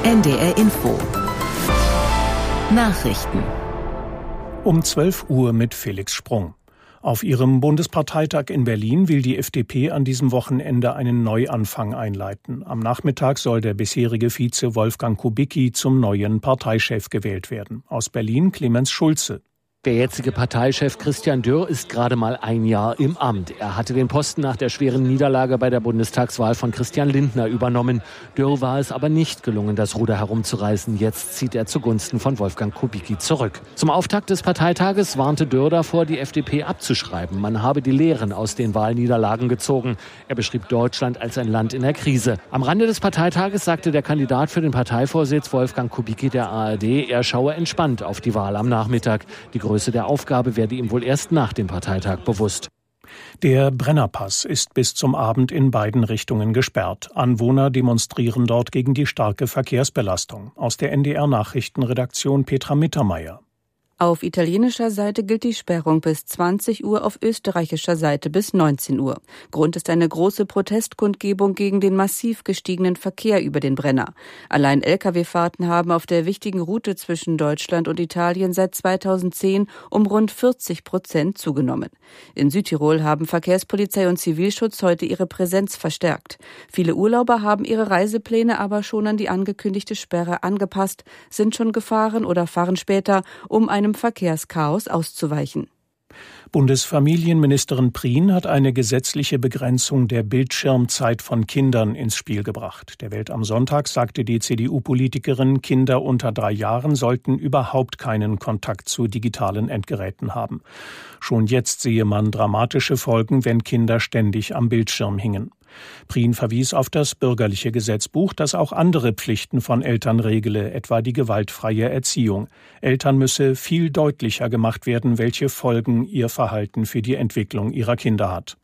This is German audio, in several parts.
NDR Info. Nachrichten. Um 12 Uhr mit Felix Sprung. Auf ihrem Bundesparteitag in Berlin will die FDP an diesem Wochenende einen Neuanfang einleiten. Am Nachmittag soll der bisherige Vize Wolfgang Kubicki zum neuen Parteichef gewählt werden. Aus Berlin Clemens Schulze. Der jetzige Parteichef Christian Dürr ist gerade mal ein Jahr im Amt. Er hatte den Posten nach der schweren Niederlage bei der Bundestagswahl von Christian Lindner übernommen. Dürr war es aber nicht gelungen, das Ruder herumzureißen. Jetzt zieht er zugunsten von Wolfgang Kubicki zurück. Zum Auftakt des Parteitages warnte Dürr davor, die FDP abzuschreiben. Man habe die Lehren aus den Wahlniederlagen gezogen. Er beschrieb Deutschland als ein Land in der Krise. Am Rande des Parteitages sagte der Kandidat für den Parteivorsitz Wolfgang Kubicki der ARD, er schaue entspannt auf die Wahl am Nachmittag. Die Größe der Aufgabe werde ihm wohl erst nach dem Parteitag bewusst. Der Brennerpass ist bis zum Abend in beiden Richtungen gesperrt. Anwohner demonstrieren dort gegen die starke Verkehrsbelastung. Aus der NDR-Nachrichtenredaktion Petra Mittermeier. Auf italienischer Seite gilt die Sperrung bis 20 Uhr, auf österreichischer Seite bis 19 Uhr. Grund ist eine große Protestkundgebung gegen den massiv gestiegenen Verkehr über den Brenner. Allein Lkw-Fahrten haben auf der wichtigen Route zwischen Deutschland und Italien seit 2010 um rund 40% zugenommen. In Südtirol haben Verkehrspolizei und Zivilschutz heute ihre Präsenz verstärkt. Viele Urlauber haben ihre Reisepläne aber schon an die angekündigte Sperre angepasst, sind schon gefahren oder fahren später, um einem Verkehrschaos auszuweichen. Bundesfamilienministerin Prien hat eine gesetzliche Begrenzung der Bildschirmzeit von Kindern ins Spiel gebracht. Der Welt am Sonntag sagte die CDU-Politikerin, Kinder unter 3 Jahren sollten überhaupt keinen Kontakt zu digitalen Endgeräten haben. Schon jetzt sehe man dramatische Folgen, wenn Kinder ständig am Bildschirm hingen. Prien verwies auf das bürgerliche Gesetzbuch, das auch andere Pflichten von Eltern regle, etwa die gewaltfreie Erziehung. Eltern müsse viel deutlicher gemacht werden, welche Folgen ihr Verhalten für die Entwicklung ihrer Kinder hat.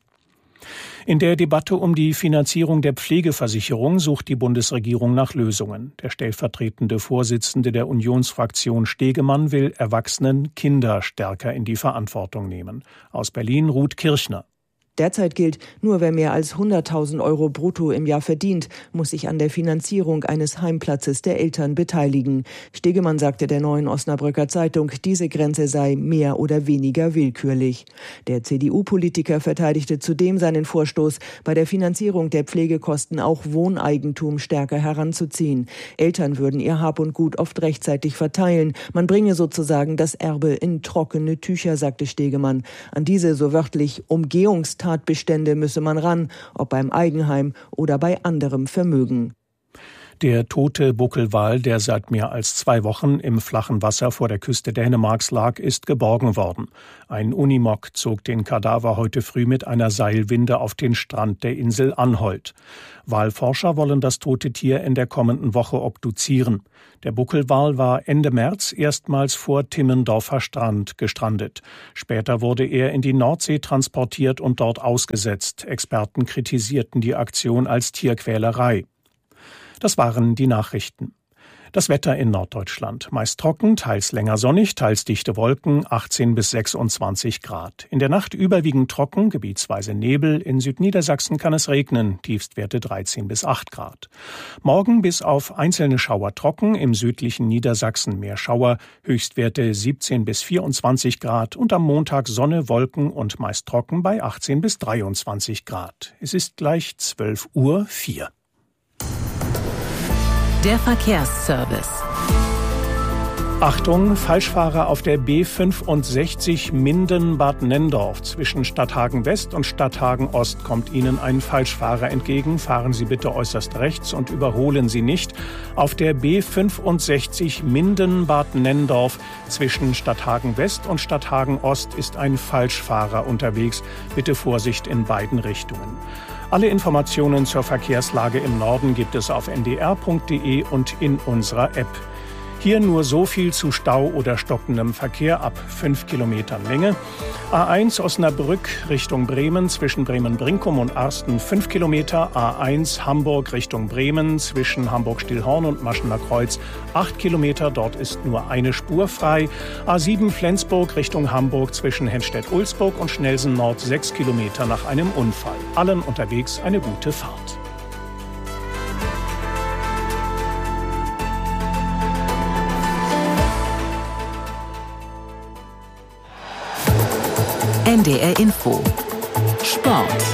In der Debatte um die Finanzierung der Pflegeversicherung sucht die Bundesregierung nach Lösungen. Der stellvertretende Vorsitzende der Unionsfraktion Stegemann will Erwachsenen Kinder stärker in die Verantwortung nehmen. Aus Berlin Ruth Kirchner. Derzeit gilt, nur wer mehr als 100.000 € brutto im Jahr verdient, muss sich an der Finanzierung eines Heimplatzes der Eltern beteiligen. Stegemann sagte der Neuen Osnabrücker Zeitung, diese Grenze sei mehr oder weniger willkürlich. Der CDU-Politiker verteidigte zudem seinen Vorstoß, bei der Finanzierung der Pflegekosten auch Wohneigentum stärker heranzuziehen. Eltern würden ihr Hab und Gut oft rechtzeitig verteilen. Man bringe sozusagen das Erbe in trockene Tücher, sagte Stegemann. An diese, so wörtlich, Umgehungstatbestände müsse man ran, ob beim Eigenheim oder bei anderem Vermögen. Der tote Buckelwal, der seit mehr als 2 Wochen im flachen Wasser vor der Küste Dänemarks lag, ist geborgen worden. Ein Unimog zog den Kadaver heute früh mit einer Seilwinde auf den Strand der Insel Anholt. Walforscher wollen das tote Tier in der kommenden Woche obduzieren. Der Buckelwal war Ende März erstmals vor Timmendorfer Strand gestrandet. Später wurde er in die Nordsee transportiert und dort ausgesetzt. Experten kritisierten die Aktion als Tierquälerei. Das waren die Nachrichten. Das Wetter in Norddeutschland. Meist trocken, teils länger sonnig, teils dichte Wolken, 18 bis 26 Grad. In der Nacht überwiegend trocken, gebietsweise Nebel. In Südniedersachsen kann es regnen, Tiefstwerte 13 bis 8 Grad. Morgen bis auf einzelne Schauer trocken, im südlichen Niedersachsen mehr Schauer, Höchstwerte 17 bis 24 Grad. Und am Montag Sonne, Wolken und meist trocken bei 18 bis 23 Grad. Es ist gleich 12:04 Uhr. Der Verkehrsservice. Achtung, Falschfahrer auf der B65 Minden-Bad Nenndorf. Zwischen Stadthagen West und Stadthagen Ost kommt Ihnen ein Falschfahrer entgegen. Fahren Sie bitte äußerst rechts und überholen Sie nicht. Auf der B65 Minden-Bad Nenndorf zwischen Stadthagen West und Stadthagen Ost ist ein Falschfahrer unterwegs. Bitte Vorsicht in beiden Richtungen. Alle Informationen zur Verkehrslage im Norden gibt es auf ndr.de und in unserer App. Hier nur so viel zu Stau oder stockendem Verkehr ab 5 Kilometern Länge. A1 Osnabrück Richtung Bremen zwischen Bremen-Brinkum und Arsten 5 Kilometer. A1 Hamburg Richtung Bremen zwischen Hamburg-Stillhorn und Maschener Kreuz 8 Kilometer. Dort ist nur eine Spur frei. A7 Flensburg Richtung Hamburg zwischen Henstedt-Ulzburg und Schnelsen Nord 6 Kilometer nach einem Unfall. Allen unterwegs eine gute Fahrt. NDR Info. Sport.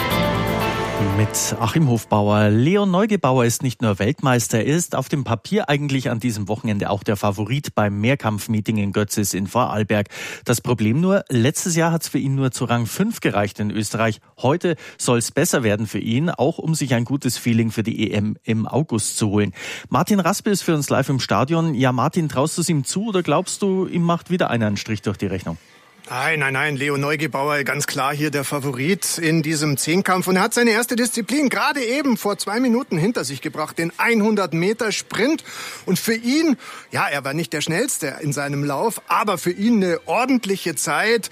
Mit Achim Hofbauer. Leon Neugebauer ist nicht nur Weltmeister, er ist auf dem Papier eigentlich an diesem Wochenende auch der Favorit beim Mehrkampfmeeting in Götzis in Vorarlberg. Das Problem nur, letztes Jahr hat es für ihn nur zu Rang 5 gereicht in Österreich. Heute soll es besser werden für ihn, auch um sich ein gutes Feeling für die EM im August zu holen. Martin Raspe ist für uns live im Stadion. Ja, Martin, traust du es ihm zu oder glaubst du, ihm macht wieder einer einen Strich durch die Rechnung? Nein, Leo Neugebauer, ganz klar hier der Favorit in diesem Zehnkampf. Und er hat seine erste Disziplin gerade eben vor 2 Minuten hinter sich gebracht, den 100-Meter-Sprint. Und für ihn, ja, er war nicht der Schnellste in seinem Lauf, aber für ihn eine ordentliche Zeit,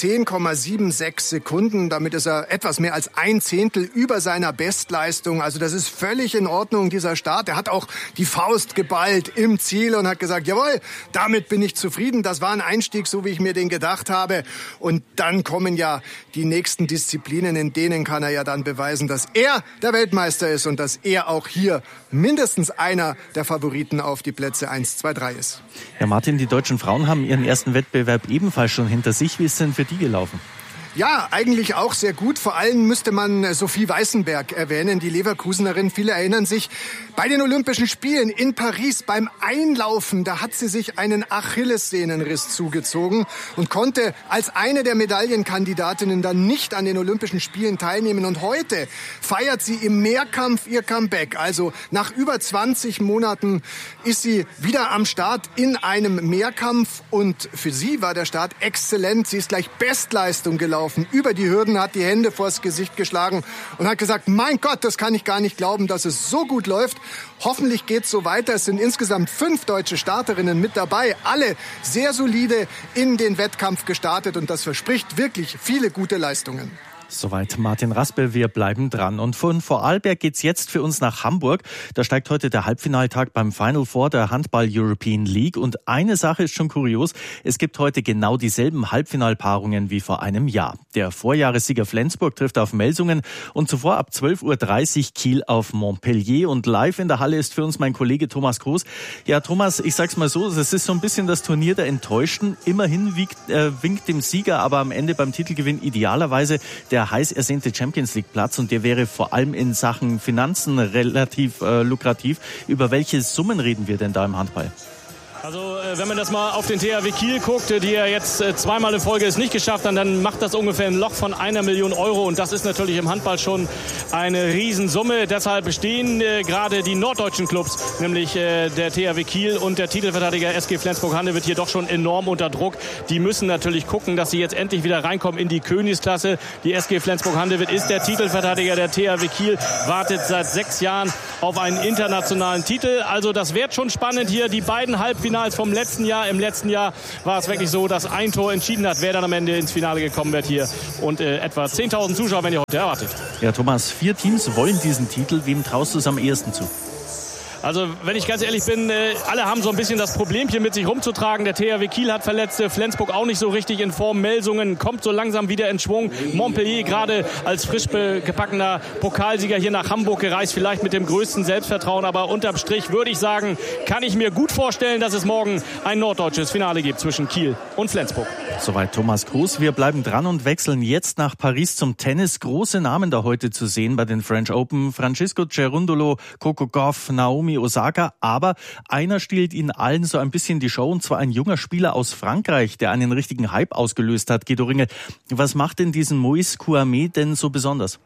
10,76 Sekunden. Damit ist er etwas mehr als 1/10 über seiner Bestleistung. Also das ist völlig in Ordnung, dieser Start. Er hat auch die Faust geballt im Ziel und hat gesagt, jawohl, damit bin ich zufrieden. Das war ein Einstieg, so wie ich mir den gedacht habe. Und dann kommen ja die nächsten Disziplinen, in denen kann er ja dann beweisen, dass er der Weltmeister ist und dass er auch hier mindestens einer der Favoriten auf die Plätze 1, 2, 3 ist. Ja, Martin, die deutschen Frauen haben ihren ersten Wettbewerb ebenfalls schon hinter sich. Wie ist denn für die gelaufen? Ja, eigentlich auch sehr gut. Vor allem müsste man Sophie Weißenberg erwähnen, die Leverkusenerin. Viele erinnern sich, bei den Olympischen Spielen in Paris beim Einlaufen, da hat sie sich einen Achillessehnenriss zugezogen und konnte als eine der Medaillenkandidatinnen dann nicht an den Olympischen Spielen teilnehmen. Und heute feiert sie im Mehrkampf ihr Comeback. Also nach über 20 Monaten ist sie wieder am Start in einem Mehrkampf. Und für sie war der Start exzellent. Sie ist gleich Bestleistung gelaufen. Über die Hürden, hat die Hände vors Gesicht geschlagen und hat gesagt, mein Gott, das kann ich gar nicht glauben, dass es so gut läuft. Hoffentlich geht's so weiter. Es sind insgesamt 5 deutsche Starterinnen mit dabei. Alle sehr solide in den Wettkampf gestartet und das verspricht wirklich viele gute Leistungen. Soweit Martin Raspe, wir bleiben dran. Und von Vorarlberg geht's jetzt für uns nach Hamburg. Da steigt heute der Halbfinaltag beim Final Four der Handball European League. Und eine Sache ist schon kurios, es gibt heute genau dieselben Halbfinalpaarungen wie vor einem Jahr. Der Vorjahressieger Flensburg trifft auf Melsungen und zuvor ab 12.30 Uhr Kiel auf Montpellier. Und live in der Halle ist für uns mein Kollege Thomas Groß. Ja, Thomas, ich sag's mal so, es ist so ein bisschen das Turnier der Enttäuschten. Immerhin winkt dem Sieger aber am Ende beim Titelgewinn idealerweise der heiß ersehnte Champions-League-Platz und der wäre vor allem in Sachen Finanzen relativ lukrativ. Über welche Summen reden wir denn da im Handball? Also wenn man das mal auf den THW Kiel guckt, die ja jetzt zweimal in Folge es nicht geschafft haben, dann macht das ungefähr ein Loch von 1 Million Euro und das ist natürlich im Handball schon eine Riesensumme. Deshalb stehen gerade die norddeutschen Clubs, nämlich der THW Kiel und der Titelverteidiger SG Flensburg-Handewitt hier doch schon enorm unter Druck. Die müssen natürlich gucken, dass sie jetzt endlich wieder reinkommen in die Königsklasse. Die SG Flensburg-Handewitt ist der Titelverteidiger, der THW Kiel wartet seit 6 Jahren auf einen internationalen Titel. Also das wird schon spannend hier, die beiden Halbfinals vom letzten Jahr. Im letzten Jahr war es wirklich so, dass ein Tor entschieden hat, wer dann am Ende ins Finale gekommen wird hier. Und etwa 10.000 Zuschauer werden ja heute erwartet. Ja, Thomas, 4 Teams wollen diesen Titel. Wem traust du es am ehesten zu? Also, wenn ich ganz ehrlich bin, alle haben so ein bisschen das Problemchen mit sich rumzutragen. Der THW Kiel hat Verletzte, Flensburg auch nicht so richtig in Form. Melsungen kommt so langsam wieder in Schwung. Montpellier gerade als frisch gepackener Pokalsieger hier nach Hamburg gereist, vielleicht mit dem größten Selbstvertrauen. Aber unterm Strich würde ich sagen, kann ich mir gut vorstellen, dass es morgen ein norddeutsches Finale gibt zwischen Kiel und Flensburg. Soweit Thomas Groß. Wir bleiben dran und wechseln jetzt nach Paris zum Tennis. Große Namen da heute zu sehen bei den French Open. Francisco Cerundolo, Coco Gauff, Naomi Osaka, aber einer stiehlt ihnen allen so ein bisschen die Show, und zwar ein junger Spieler aus Frankreich, der einen richtigen Hype ausgelöst hat. Guido Ringel, was macht denn diesen Moïse Kouamé denn so besonders?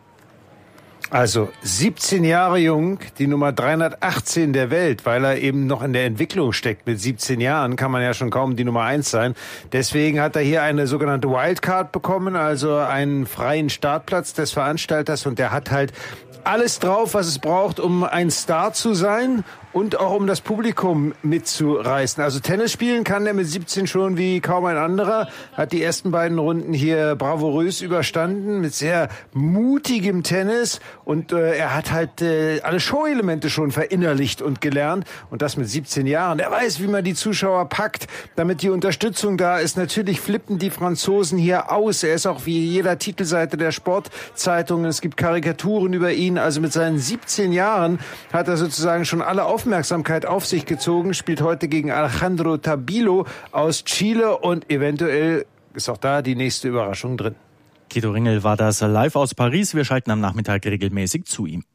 Also 17 Jahre jung, die Nummer 318 der Welt, weil er eben noch in der Entwicklung steckt. Mit 17 Jahren kann man ja schon kaum die Nummer 1 sein. Deswegen hat er hier eine sogenannte Wildcard bekommen, also einen freien Startplatz des Veranstalters, und der hat halt alles drauf, was es braucht, um ein Star zu sein und auch um das Publikum mitzureißen. Also Tennis spielen kann er mit 17 schon wie kaum ein anderer. Hat die ersten beiden Runden hier bravourös überstanden mit sehr mutigem Tennis, und er hat halt alle Show-Elemente schon verinnerlicht und gelernt, und das mit 17 Jahren. Er weiß, wie man die Zuschauer packt, damit die Unterstützung da ist. Natürlich flippen die Franzosen hier aus. Er ist auch wie jeder Titelseite der Sportzeitungen. Es gibt Karikaturen über ihn. Also mit seinen 17 Jahren hat er sozusagen schon alle Aufmerksamkeit auf sich gezogen, spielt heute gegen Alejandro Tabilo aus Chile, und eventuell ist auch da die nächste Überraschung drin. Guido Ringel war das live aus Paris. Wir schalten am Nachmittag regelmäßig zu ihm.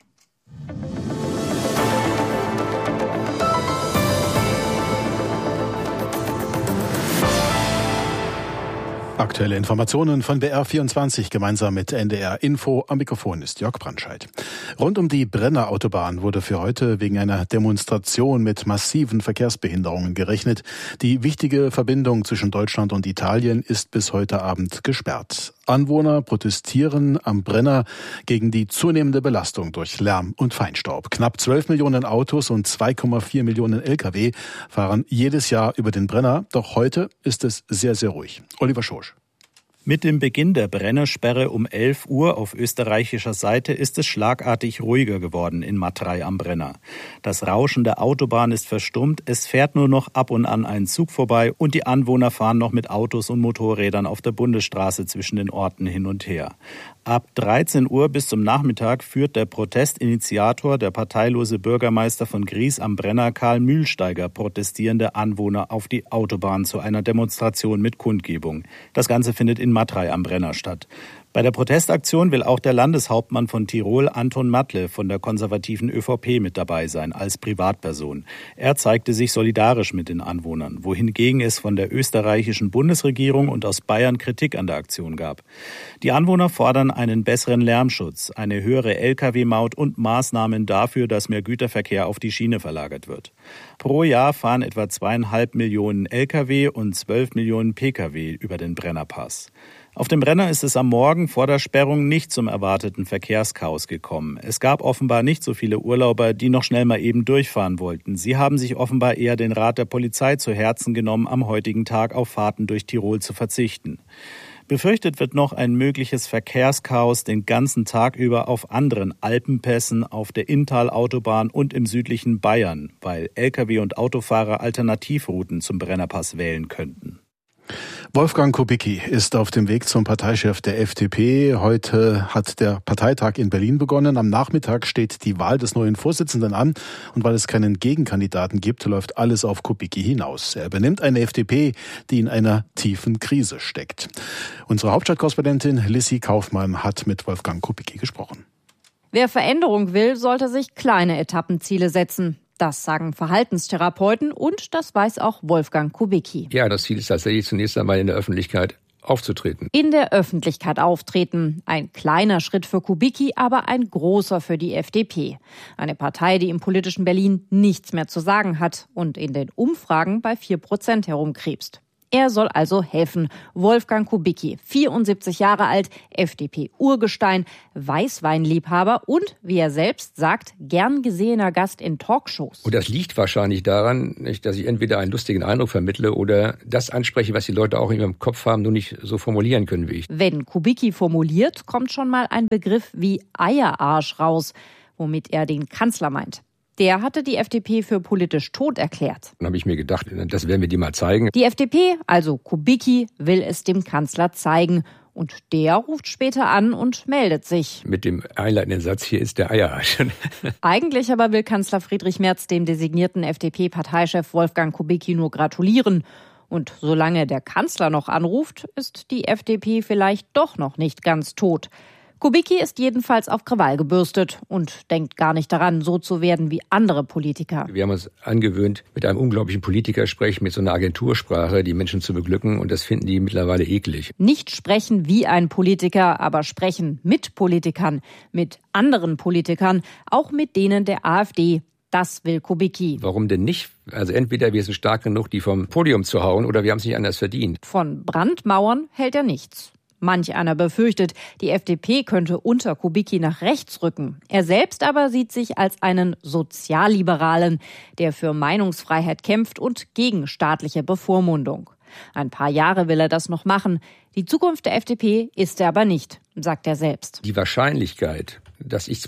Aktuelle Informationen von BR24 gemeinsam mit NDR Info. Am Mikrofon ist Jörg Brandscheid. Rund um die Brenner Autobahn wurde für heute wegen einer Demonstration mit massiven Verkehrsbehinderungen gerechnet. Die wichtige Verbindung zwischen Deutschland und Italien ist bis heute Abend gesperrt. Anwohner protestieren am Brenner gegen die zunehmende Belastung durch Lärm und Feinstaub. Knapp 12 Millionen Autos und 2,4 Millionen Lkw fahren jedes Jahr über den Brenner. Doch heute ist es sehr, sehr ruhig. Oliver Schorsch. Mit dem Beginn der Brennersperre um 11 Uhr auf österreichischer Seite ist es schlagartig ruhiger geworden in Matrei am Brenner. Das Rauschen der Autobahn ist verstummt, es fährt nur noch ab und an ein Zug vorbei und die Anwohner fahren noch mit Autos und Motorrädern auf der Bundesstraße zwischen den Orten hin und her. Ab 13 Uhr bis zum Nachmittag führt der Protestinitiator, der parteilose Bürgermeister von Gries am Brenner, Karl Mühlsteiger, protestierende Anwohner auf die Autobahn zu einer Demonstration mit Kundgebung. Das Ganze findet in Matrei am Brenner statt. Bei der Protestaktion will auch der Landeshauptmann von Tirol, Anton Matle, von der konservativen ÖVP mit dabei sein, als Privatperson. Er zeigte sich solidarisch mit den Anwohnern, wohingegen es von der österreichischen Bundesregierung und aus Bayern Kritik an der Aktion gab. Die Anwohner fordern einen besseren Lärmschutz, eine höhere Lkw-Maut und Maßnahmen dafür, dass mehr Güterverkehr auf die Schiene verlagert wird. Pro Jahr fahren etwa 2,5 Millionen Lkw und 12 Millionen Pkw über den Brennerpass. Auf dem Brenner ist es am Morgen vor der Sperrung nicht zum erwarteten Verkehrschaos gekommen. Es gab offenbar nicht so viele Urlauber, die noch schnell mal eben durchfahren wollten. Sie haben sich offenbar eher den Rat der Polizei zu Herzen genommen, am heutigen Tag auf Fahrten durch Tirol zu verzichten. Befürchtet wird noch ein mögliches Verkehrschaos den ganzen Tag über auf anderen Alpenpässen, auf der Inntal-Autobahn und im südlichen Bayern, weil Lkw- und Autofahrer Alternativrouten zum Brennerpass wählen könnten. Wolfgang Kubicki ist auf dem Weg zum Parteichef der FDP. Heute hat der Parteitag in Berlin begonnen. Am Nachmittag steht die Wahl des neuen Vorsitzenden an. Und weil es keinen Gegenkandidaten gibt, läuft alles auf Kubicki hinaus. Er übernimmt eine FDP, die in einer tiefen Krise steckt. Unsere Hauptstadtkorrespondentin Lissy Kaufmann hat mit Wolfgang Kubicki gesprochen. Wer Veränderung will, sollte sich kleine Etappenziele setzen. Das sagen Verhaltenstherapeuten und das weiß auch Wolfgang Kubicki. Ja, das Ziel ist tatsächlich zunächst einmal in der Öffentlichkeit aufzutreten. In der Öffentlichkeit auftreten. Ein kleiner Schritt für Kubicki, aber ein großer für die FDP. Eine Partei, die im politischen Berlin nichts mehr zu sagen hat und in den Umfragen bei 4% herumkrebst. Er soll also helfen. Wolfgang Kubicki, 74 Jahre alt, FDP-Urgestein, Weißweinliebhaber und, wie er selbst sagt, gern gesehener Gast in Talkshows. Und das liegt wahrscheinlich daran, dass ich entweder einen lustigen Eindruck vermittle oder das anspreche, was die Leute auch in ihrem Kopf haben, nur nicht so formulieren können wie ich. Wenn Kubicki formuliert, kommt schon mal ein Begriff wie Eierarsch raus, womit er den Kanzler meint. Der hatte die FDP für politisch tot erklärt. Dann habe ich mir gedacht, das werden wir dir mal zeigen. Die FDP, also Kubicki, will es dem Kanzler zeigen. Und der ruft später an und meldet sich. Mit dem einleitenden Satz, hier ist der Eierarsch. Eigentlich aber will Kanzler Friedrich Merz dem designierten FDP-Parteichef Wolfgang Kubicki nur gratulieren. Und solange der Kanzler noch anruft, ist die FDP vielleicht doch noch nicht ganz tot. Kubicki ist jedenfalls auf Krawall gebürstet und denkt gar nicht daran, so zu werden wie andere Politiker. Wir haben uns angewöhnt, mit einem unglaublichen Politikersprech, mit so einer Agentursprache, die Menschen zu beglücken. Und das finden die mittlerweile eklig. Nicht sprechen wie ein Politiker, aber sprechen mit Politikern, mit anderen Politikern, auch mit denen der AfD. Das will Kubicki. Warum denn nicht? Also entweder wir sind stark genug, die vom Podium zu hauen, oder wir haben es nicht anders verdient. Von Brandmauern hält er nichts. Manch einer befürchtet, die FDP könnte unter Kubicki nach rechts rücken. Er selbst aber sieht sich als einen Sozialliberalen, der für Meinungsfreiheit kämpft und gegen staatliche Bevormundung. Ein paar Jahre will er das noch machen. Die Zukunft der FDP ist er aber nicht, sagt er selbst. Die Wahrscheinlichkeit, dass ich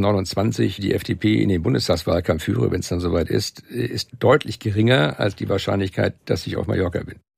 2029 die FDP in den Bundestagswahlkampf führe, wenn es dann soweit ist, ist deutlich geringer als die Wahrscheinlichkeit, dass ich auf Mallorca bin.